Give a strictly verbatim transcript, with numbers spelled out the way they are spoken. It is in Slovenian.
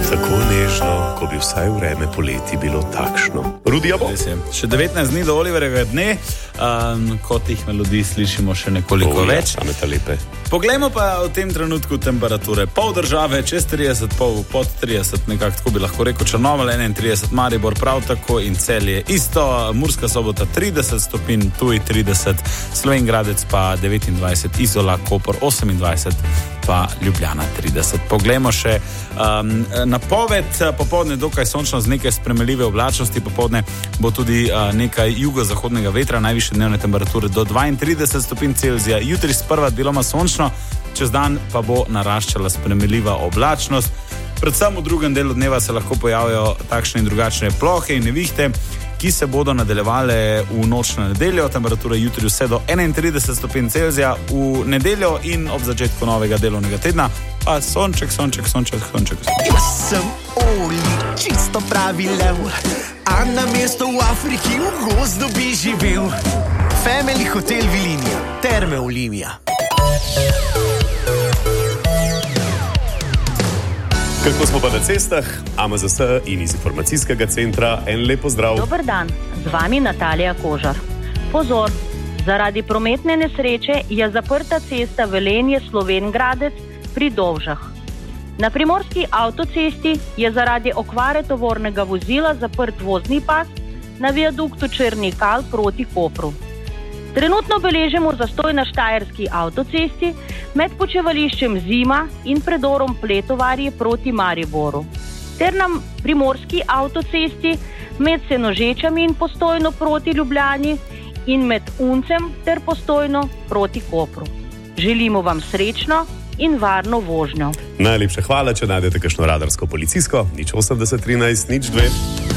Tako nežno, ko bi vsaj vreme poleti bilo takšno. Rudi, jabo? Še devetnajst dni do Oliverjevega dne, um, ko tih melodij slišimo še nekoliko oh, več. Ja, same ta lepe. Poglejmo pa v tem trenutku temperature. Pol države, čez trideset, pol pod trideset, nekako tako bi lahko rekel. Črnomelj enaintrideset, Maribor prav tako in Celje isto. Murska Sobota trideset stopinj, Ptuj trideset, Slovenj Gradec pa devetindvajset, Izola, Koper osemindvajset, pa Ljubljana trideset. Poglejmo še um, napoved. Popoldne dokaj sončno z nekaj spremenljive oblačnosti. Popoldne bo tudi uh, nekaj jugozahodnega vetra, najvišje dnevne temperature do dvaintrideset stopinj Celzija. Jutri sprva deloma sončno, čez dan pa bo naraščala spremenljiva oblačnost. Predvsem v drugem delu dneva se lahko pojavijo takšne in drugačne plohe in nevihte, ki se bodo nadaljevale v noč na nedeljo. Temperature jutri vse do enaintrideset stopinj Celzija, v nedeljo in ob začetku novega delovnega tedna pa sonček, sonček, sonček, sonček. Jaz sem Oli, čisto pravi lev, a na mesto v Afriki v gozdu bi živel. Family Hotel Vilinija, Terme Olimija. Kako smo pa na cestah? A M Z S in iz informacijskega centra en lep pozdrav. Dober dan, z vami Natalija Kožar. Pozor, zaradi prometne nesreče je zaprta cesta Velenje-Slovenj Gradec pri Dovžah. Na primorski avtocesti je zaradi okvare tovornega vozila zaprt vozni pas na viaduktu Črni Kal proti Kopru. Trenutno beležimo zastoj na štajerski avtocesti med počivališčem Zima in predorom Pletovarje proti Mariboru, ter na primorski avtocesti med Senožečami in Postojno proti Ljubljani in med Uncem ter Postojno proti Kopru. Želimo vam srečno in varno vožnjo. Najlepša hvala, če najdete kakšno radarsko policijsko, nič osemdeset trinajst, nič dve.